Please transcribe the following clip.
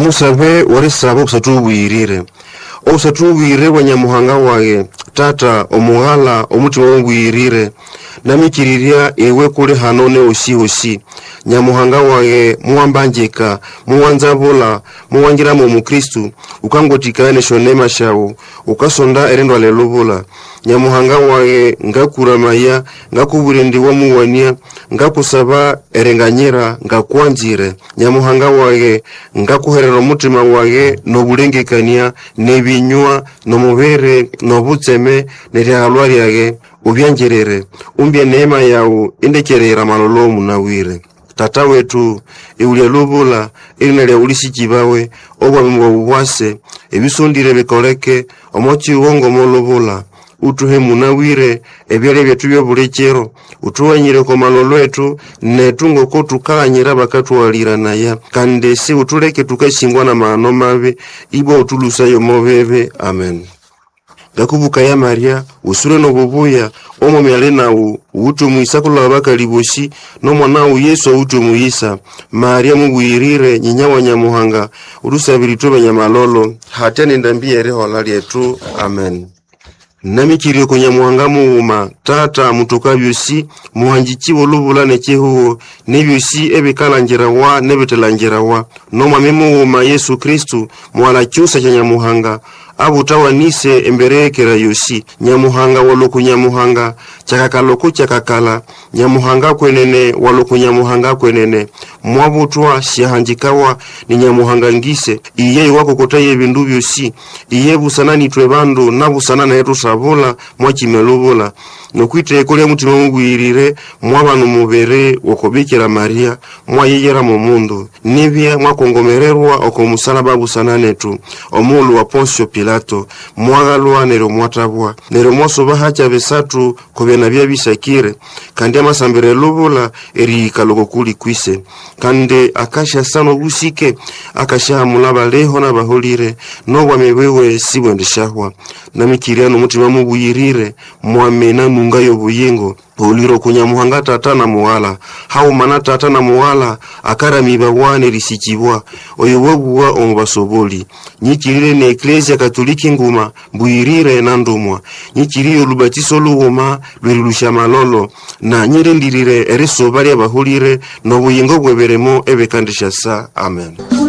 musabe warisaba kusatubwirire osatubwirire wanyamuhanga wae tata omughala omutima wongwirire namikiriria ewe kuri hanone osi nyamuhanga wae muambanjeka muwanzabula muwangira mu Kristu ukangotikane shonema shawo ukasonda erendo alelubula nyamuhanga wae ngakuramaya ngakuburindiwa muwania ngakusaba erenganyira ngakwanjire nyamuhanga wae ngakuherera mutima wae nobulengekania nebinywa nomubere nobutseme neryagalwari yage ubyanjerere umbye neema yawo indekerera malolo munawire tata wetu eulia lubula ilinale ulisikibawe obwa mbwase ebisondire bikoleke omochi wongo molubula utuhe munawire ebyale byetu byobulekero utuwanyire ko malolo etu netungo ko tukanyira bakatu waliranaya kande si utuleke tukashingwa na mano mabe ibo utulusa yo mobebe amen. Gakubuka ya Maria usure no bubuya omo myale nawo utu muisakula bakaliboshi no mwana Yesu utu muisa Maria mubwirire nyinya wa nyamuhanga urusabiri tobe nyamalolo hatene ndambie reho lyetu amen. Namikiriyo ko nyamuhanga muuma tata mutukabyosi muhanjikiwo lubula necheho nebyosi ebikalangira wa nebitelangira wa no mwame muuma Yesu Kristu mwala cyusa cya nyamuhanga abutawanise emberekera yosi nyamuhanga waloku nyamuhanga chakakaloku chakakala nyamuhanga kwenene waloku nyamuhanga kwenene mwabutwa shihanjikawa ni nyamuhanga ngise iye wako kotaye bindu byosi iye busanani twebandu nabusanana yetu sabula mwachimelubula nokwite kole mutima mugwirire mwabanu mubere okobikira Maria mwayeyera mu mundu nibya mwakongomererwa okomusalaba busananetu omulu wa Poncio Pilato mwagalwa nero mwatabwa nero mwasoba hacha besatu kobena bya bisakire kandi amasambere lubula eri kaloko kuli kwise kandi akasha sano busike akasha mulaba leho na baholire no bwamewewe sibwendeshahwa namikiriano mutima mugwirire mwamena munga yobuyingo poliro kunyamuhanga tata na muwala hau mana tata na muwala akaramiba wane risikibwa oyobobuwa omubasoboli nyikirire ne Ecclesia Katoliki nguma mbuyirire na ndumwa nyikiriyo lubatiso luwoma lwirulusha malolo na nyirendirire erisobali abahulire no buyingo bweberemo ebekandisha sa amen.